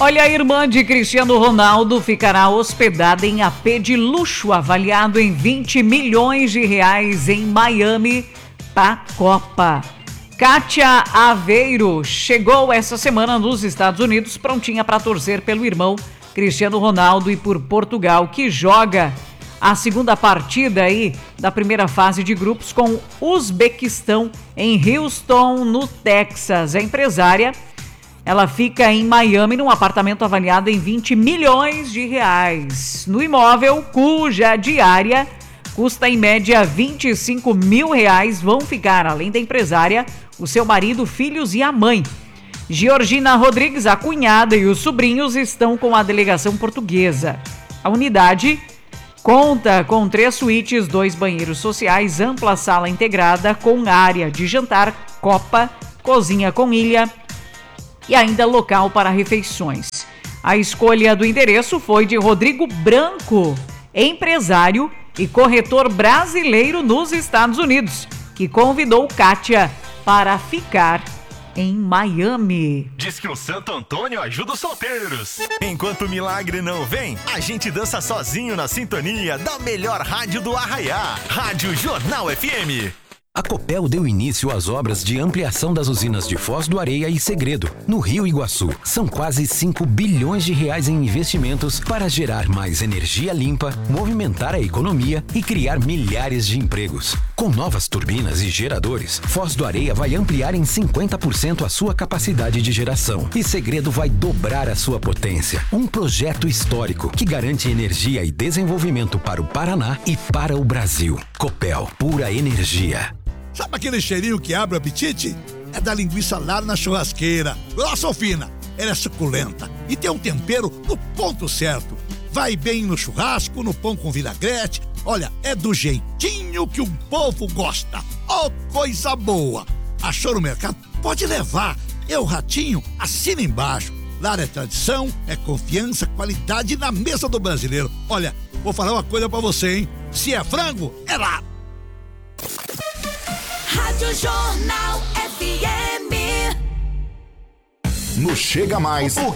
Olha, a irmã de Cristiano Ronaldo ficará hospedada em AP de luxo avaliado em 20 milhões de reais em Miami para Copa. Kátia Aveiro chegou essa semana nos Estados Unidos prontinha para torcer pelo irmão Cristiano Ronaldo e por Portugal, que joga a segunda partida aí da primeira fase de grupos com o Uzbequistão em Houston, no Texas. A empresária, ela fica em Miami num apartamento avaliado em 20 milhões de reais. No imóvel, cuja diária custa em média 25 mil reais, vão ficar, além da empresária, o seu marido, filhos e a mãe. Georgina Rodrigues, a cunhada e os sobrinhos estão com a delegação portuguesa. A unidade conta com 3 suítes, 2 banheiros sociais, ampla sala integrada com área de jantar, copa, cozinha com ilha e ainda local para refeições. A escolha do endereço foi de Rodrigo Branco, empresário e corretor brasileiro nos Estados Unidos, que convidou Kátia para ficar em Miami. Diz que o Santo Antônio ajuda os solteiros. Enquanto o milagre não vem, a gente dança sozinho na sintonia da melhor rádio do Arraiá, Rádio Jornal FM. A Copel deu início às obras de ampliação das usinas de Foz do Areia e Segredo, no Rio Iguaçu. São quase 5 bilhões de reais em investimentos para gerar mais energia limpa, movimentar a economia e criar milhares de empregos. Com novas turbinas e geradores, Foz do Areia vai ampliar em 50% a sua capacidade de geração e Segredo vai dobrar a sua potência. Um projeto histórico que garante energia e desenvolvimento para o Paraná e para o Brasil. Copel, pura energia. Sabe aquele cheirinho que abre o apetite? É da linguiça Lar na churrasqueira. Grossa ou fina, ela é suculenta e tem um tempero no ponto certo. Vai bem no churrasco, no pão com vinagrete. Olha, é do jeitinho que o povo gosta. Oh, coisa boa! Achou no mercado? Pode levar. Eu, Ratinho, assina embaixo. Lar é tradição, é confiança, qualidade na mesa do brasileiro. Olha, vou falar uma coisa pra você, hein? Se é frango, é lá. Rádio Jornal FM. No Chega Mais, o